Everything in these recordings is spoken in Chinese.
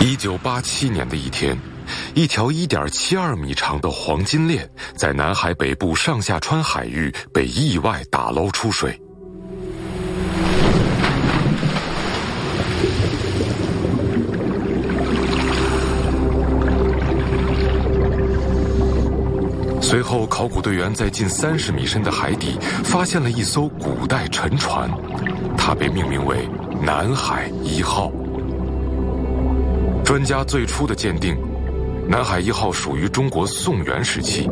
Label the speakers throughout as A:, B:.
A: 1987年的一天，一条1.72米长的黄金链在南海北部上下川海域被意外打捞出水。随后，考古队员在近30米深的海底发现了一艘古代沉船，它被命名为南海1号。专家最初的鉴定，南海1号属于中国宋元时期。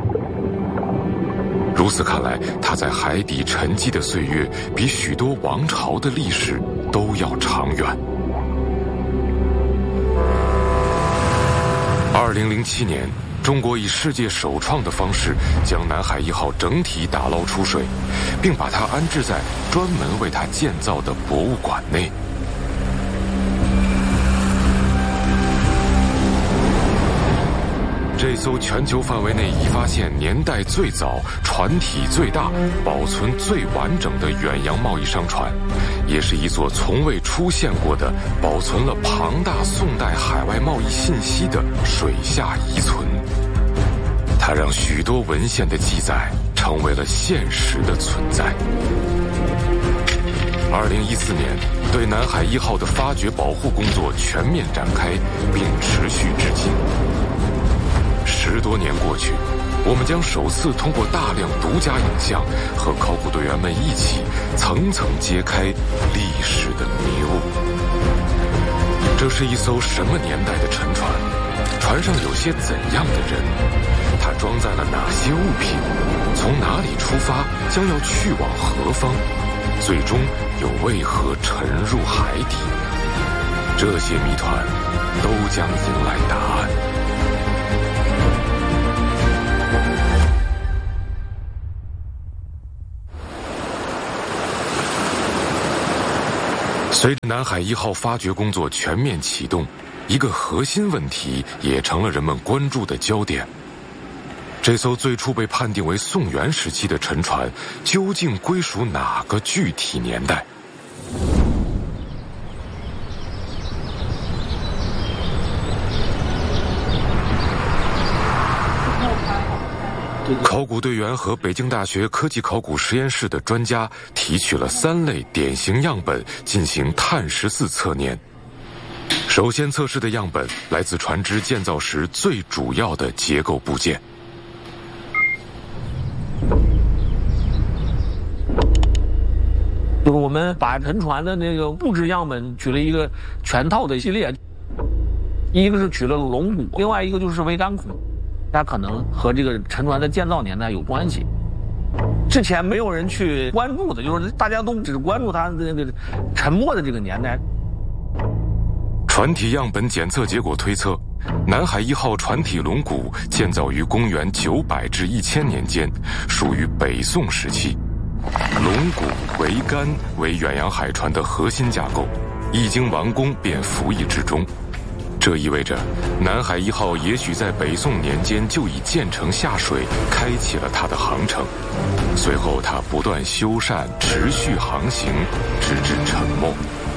A: 如此看来，它在海底沉寂的岁月比许多王朝的历史都要长远。2007年，中国以世界首创的方式将南海1号整体打捞出水，并把它安置在专门为它建造的博物馆内。这艘全球范围内已发现年代最早、船体最大、保存最完整的远洋贸易商船，也是一座从未出现过的保存了庞大宋代海外贸易信息的水下遗存。它让许多文献的记载成为了现实的存在。2014年，对南海1号的发掘保护工作全面展开，并持续至今。10多年过去，我们将首次通过大量独家影像和考古队员们一起层层揭开历史的迷雾。这是一艘什么年代的沉船？船上有些怎样的人？它装载了哪些物品？从哪里出发？将要去往何方？最终又为何沉入海底？这些谜团都将迎来答案。随着南海1号发掘工作全面启动，一个核心问题也成了人们关注的焦点。这艘最初被判定为宋元时期的沉船，究竟归属哪个具体年代？考古队员和北京大学科技考古实验室的专家提取了3类典型样本进行碳14测年。首先测试的样本来自船只建造时最主要的结构部件。
B: 就是我们把沉船的那个物质样本取了一个全套的系列，一个是取了龙骨，另外一个就是桅杆骨。它可能和这个沉船的建造年代有关系，之前没有人去关注的，就是大家都只关注它的那个沉没的这个年代。
A: 船体样本检测结果推测，南海1号船体龙骨建造于公元900至1000年间，属于北宋时期。龙骨、桅杆为远洋海船的核心架构，一经完工便服役至终。这意味着，南海1号也许在北宋年间就已建成下水，开启了它的航程。随后，它不断修缮，持续航行，直至沉没。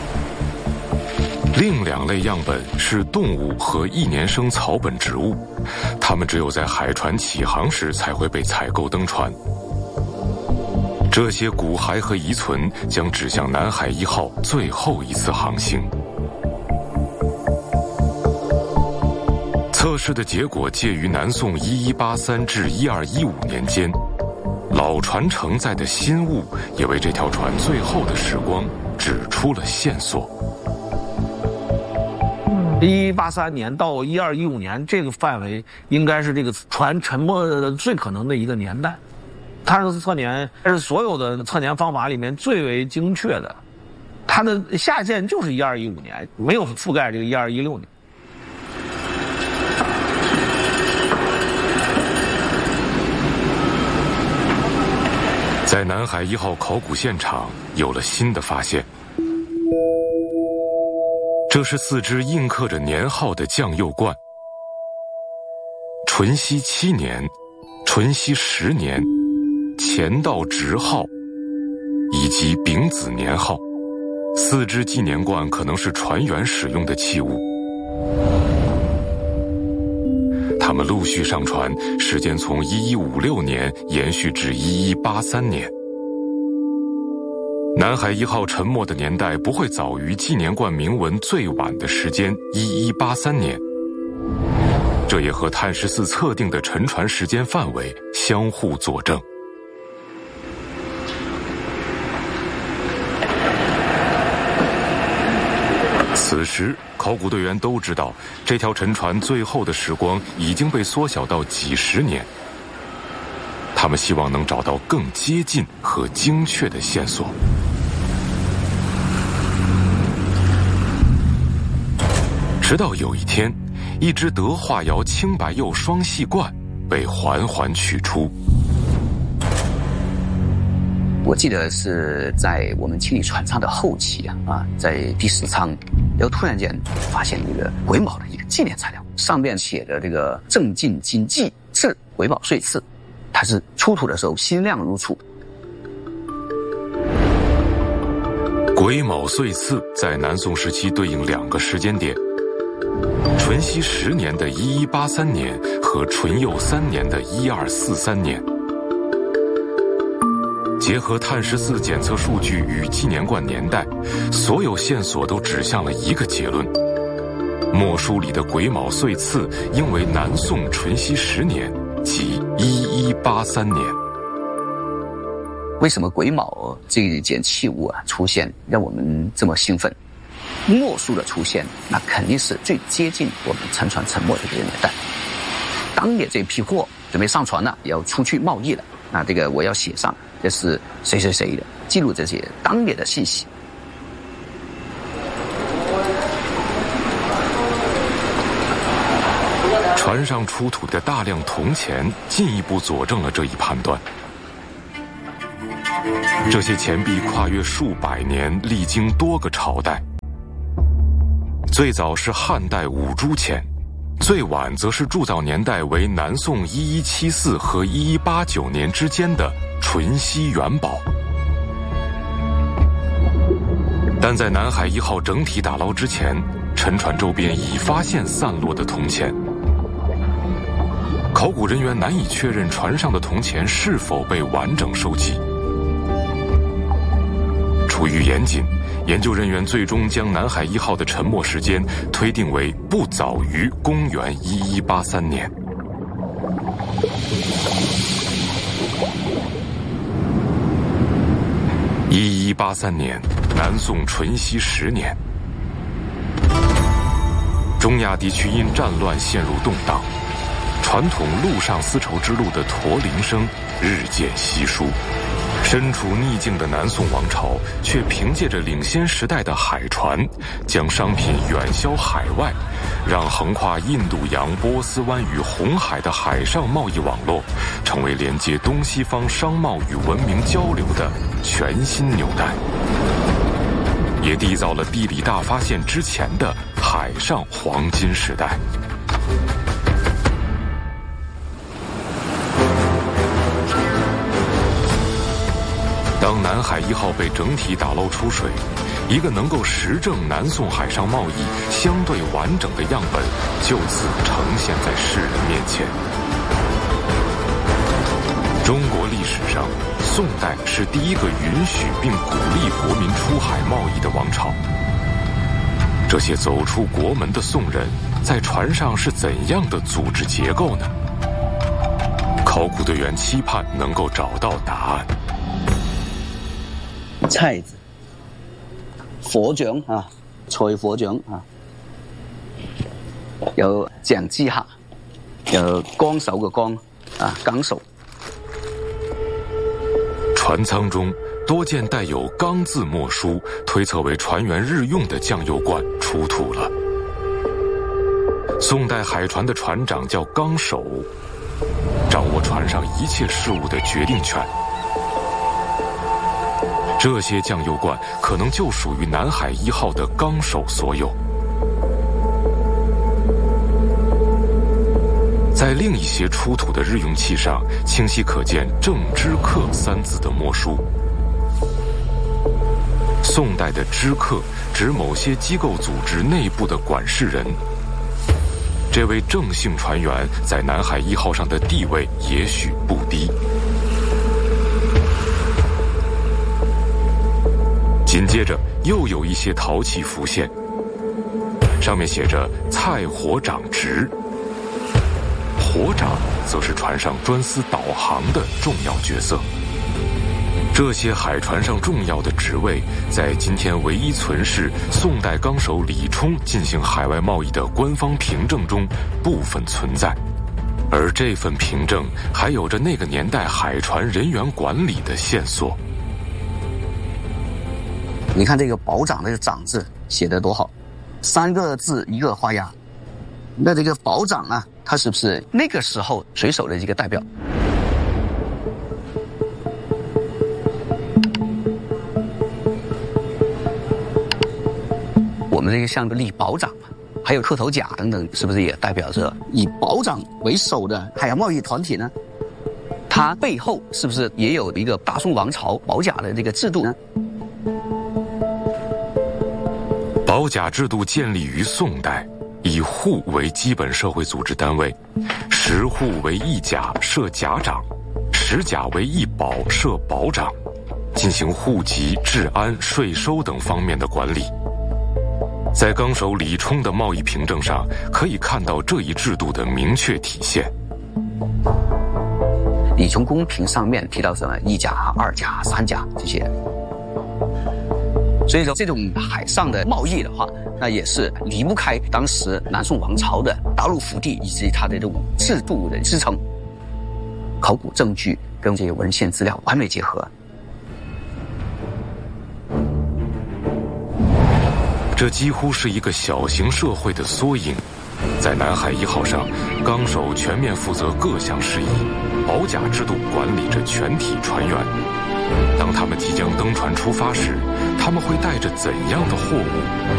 A: 另2类样本是动物和1年生草本植物，它们只有在海船起航时才会被采购登船。这些骨骸和遗存将指向南海1号最后一次航行。测试的结果介于南宋1183至1215年间，老船承载的新物也为这条船最后的时光指出了线索。
B: 1183年到1215年这个范围，应该是这个船沉没的最可能的一个年代。碳14测年是所有的测年方法里面最为精确的，它的下限就是1215年，没有覆盖这个1216年。
A: 在南海1号考古现场有了新的发现，这是4只印刻着年号的酱釉罐，淳熙7年、淳熙10年、乾道直号以及丙子年号。4只纪年罐可能是船员使用的器物。 他们陆续上传，时间从1156年延续至1183年。南海1号沉没的年代不会早于纪年罐铭文最晚的时间1183年，这也和碳14测定的沉船时间范围相互佐证。此时，考古队员都知道，这条沉船最后的时光已经被缩小到几十年。他们希望能找到更接近和精确的线索。直到有一天，一只德化窑青白釉双细罐被缓缓取出。
C: 我记得是在我们清理船舱的后期在第10舱，然后突然间发现一个癸卯的一个纪念材料，上面写的这个正晋金纪至癸卯岁次，它是出土的时候新亮如初。
A: 癸卯岁次在南宋时期对应2个时间点，淳熙10年的1183年和淳佑3年的1243年。结合碳14检测数据与纪年罐年代，所有线索都指向了一个结论：墨书里的癸卯岁次应为南宋淳熙10年，即1183年。
C: 为什么癸卯这一件器物出现让我们这么兴奋？墨书的出现，那肯定是最接近我们沉船沉没的这个年代。当年这批货准备上船了，要出去贸易了，那这个我要写上这是谁谁谁的，记录这些当年的信息。
A: 船上出土的大量铜钱进一步佐证了这一判断。这些钱币跨越数百年，历经多个朝代。最早是汉代五铢钱，最晚则是铸造年代为南宋1174和1189年之间的淳熙元宝。但在南海1号整体打捞之前，沉船周边已发现散落的铜钱。考古人员难以确认船上的铜钱是否被完整收集。出于严谨，研究人员最终将南海1号的沉没时间推定为不早于公元1183年。1183年，南宋淳熙10年，中亚地区因战乱陷入动荡，传统陆上丝绸之路的驼铃声日渐稀疏。身处逆境的南宋王朝，却凭借着领先时代的海船，将商品远销海外，让横跨印度洋、波斯湾与红海的海上贸易网络，成为连接东西方商贸与文明交流的全新纽带，也缔造了地理大发现之前的海上黄金时代。当南海1号被整体打捞出水，一个能够实证南宋海上贸易相对完整的样本就此呈现在世人面前。中国历史上，宋代是第一个允许并鼓励国民出海贸易的王朝。这些走出国门的宋人，在船上是怎样的组织结构呢？考古队员期盼能够找到答案。
C: 菜字、火掌菜火掌有掌之下，有綱手嘅綱纲手。
A: 船舱中多件带有钢字墨书，推测为船员日用的酱油罐出土了。宋代海船的船长叫纲手，掌握船上一切事务的决定权。这些酱油罐可能就属于南海1号的纲手所有。在另一些出土的日用器上，清晰可见“正知客”3字的墨书。宋代的知客指某些机构组织内部的管事人， 这位郑姓船员在南海1号上的地位也许不低。紧接着又有一些陶器浮现，上面写着蔡火长职，火长则是船上专司导航的重要角色。这些海船上重要的职位，在今天唯一存世宋代纲手李冲进行海外贸易的官方凭证中部分存在，而这份凭证还有着那个年代海船人员管理的线索。
C: 你看这个保长的长字写得多好，3个字1个花押。那这个保长啊，他是不是那个时候水手的一个代表？我们这个像个立保长嘛，还有磕头甲等等，是不是也代表着以保长为首的海洋贸易团体呢？它背后是不是也有一个大宋王朝保甲的这个制度呢？
A: 保甲制度建立于宋代，以户为基本社会组织单位，10户为1甲设甲长，10甲为1保设保长，进行户籍、治安、税收等方面的管理。在纲手李冲的贸易凭证上，可以看到这一制度的明确体现。
C: 李从公凭上面提到什么1甲、2甲、3甲这些。所以说这种海上的贸易的话，那也是离不开当时南宋王朝的大陆腹地以及它的这种制度的支撑。考古证据跟这些文献资料完美结合。
A: 这几乎是一个小型社会的缩影。在南海1号上，纲手全面负责各项事宜，保甲制度管理着全体船员。当他们即将登船出发时，他们会带着怎样的货物